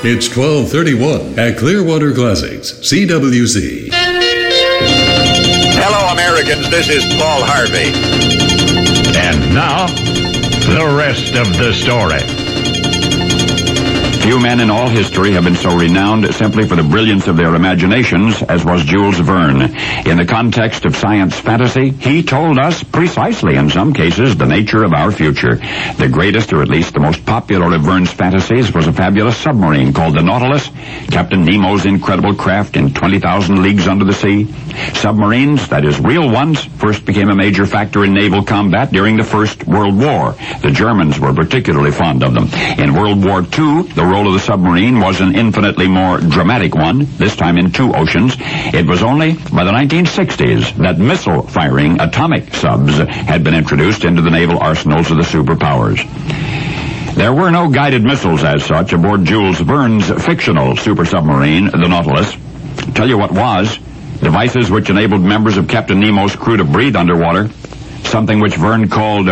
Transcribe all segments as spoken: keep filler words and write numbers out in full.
It's twelve thirty-one at Clearwater Classics, C W C. Hello, Americans. This is Paul Harvey. And now, the rest of the story. Few men in all history have been so renowned simply for the brilliance of their imaginations as was Jules Verne. In the context of science fantasy, he told us precisely, in some cases, the nature of our future. The greatest, or at least the most popular of Verne's fantasies, was a fabulous submarine called the Nautilus, Captain Nemo's incredible craft in twenty thousand leagues under the sea. Submarines, that is, real ones, first became a major factor in naval combat during the First World War. The Germans were particularly fond of them. In World War Two, the role of the submarine was an infinitely more dramatic one, this time in two oceans. It was only by the nineteen sixties that missile-firing atomic subs had been introduced into the naval arsenals of the superpowers. There were no guided missiles as such aboard Jules Verne's fictional super submarine, the Nautilus. Tell you what was, devices which enabled members of Captain Nemo's crew to breathe underwater, something which Verne called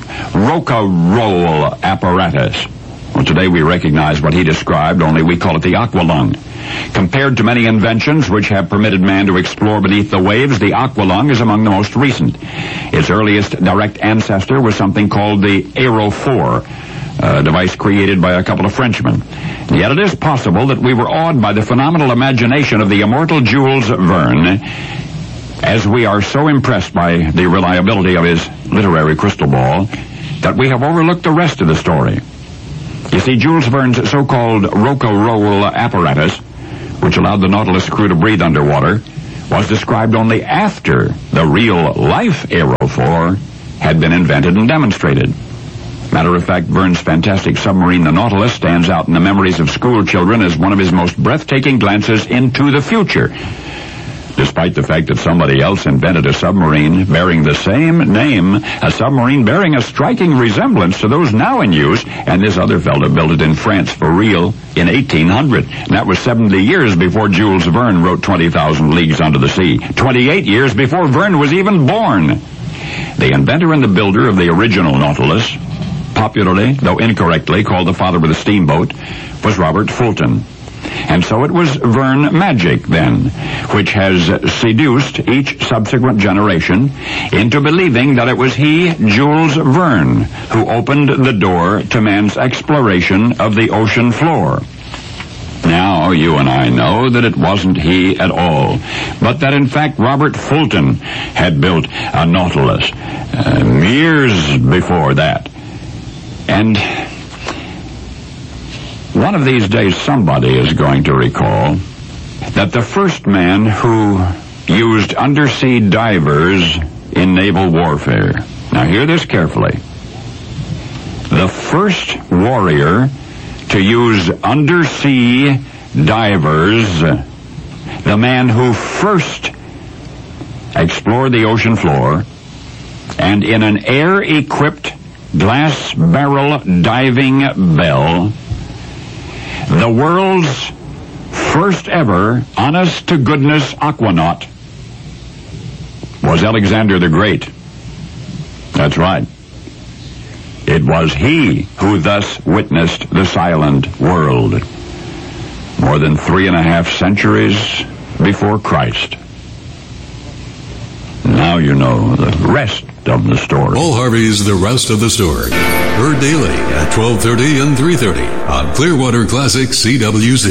roca-roll apparatus. Well, today we recognize what he described, only we call it the aqualung. Compared to many inventions which have permitted man to explore beneath the waves, the aqualung is among the most recent. Its earliest direct ancestor was something called the Aerophore, a device created by a couple of Frenchmen. Yet it is possible that we were awed by the phenomenal imagination of the immortal Jules Verne, as we are so impressed by the reliability of his literary crystal ball, that we have overlooked the rest of the story. You see, Jules Verne's so-called roca-roll apparatus, which allowed the Nautilus crew to breathe underwater, was described only after the real-life Aerophore had been invented and demonstrated. Matter of fact, Verne's fantastic submarine, the Nautilus, stands out in the memories of school children as one of his most breathtaking glances into the future, despite the fact that somebody else invented a submarine bearing the same name, a submarine bearing a striking resemblance to those now in use, and this other fellow built it in France for real in eighteen hundred. And that was seventy years before Jules Verne wrote twenty thousand Leagues Under the Sea, twenty-eight years before Verne was even born. The inventor and the builder of the original Nautilus, popularly, though incorrectly, called the father of the steamboat, was Robert Fulton. And so it was Verne magic, then, which has seduced each subsequent generation into believing that it was he, Jules Verne, who opened the door to man's exploration of the ocean floor. Now, you and I know that it wasn't he at all, but that, in fact, Robert Fulton had built a Nautilus uh, years before that. And one of these days, somebody is going to recall that the first man who used undersea divers in naval warfare. Now, hear this carefully. The first warrior to use undersea divers, the man who first explored the ocean floor, and in an air-equipped glass barrel diving bell, the world's first ever honest-to-goodness aquanaut was Alexander the Great. That's right. It was he who thus witnessed the silent world, more than three and a half centuries before Christ. Now you know the rest of the story. Paul Harvey's The Rest of the Story. Heard daily at twelve thirty and three thirty on Clearwater Classic C W C.